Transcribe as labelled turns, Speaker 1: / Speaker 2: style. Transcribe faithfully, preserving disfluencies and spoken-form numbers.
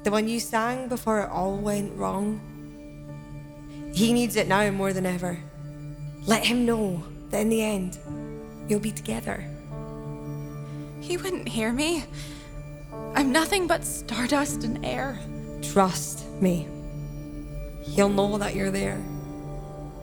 Speaker 1: The one you sang before it all went wrong. He needs it now more than ever. Let him know that in the end, you'll be together.
Speaker 2: He wouldn't hear me. I'm nothing but stardust and air.
Speaker 1: Trust me. He'll know that you're there.